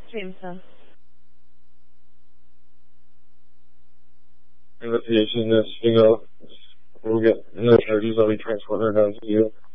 Jameson. Invitation is, we'll get no charges. I'll be transporting her down to you.